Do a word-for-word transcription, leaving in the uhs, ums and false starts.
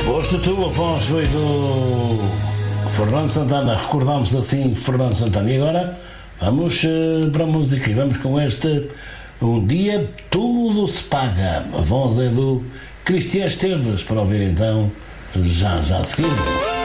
Foste tu, Afonso, foi do Fernando Santana. Recordámos assim Fernando Santana. E agora vamos uh, para a música e vamos com este Um Dia Tudo Se Paga. A voz é do Cristian Esteves, para ouvir então já já a seguir.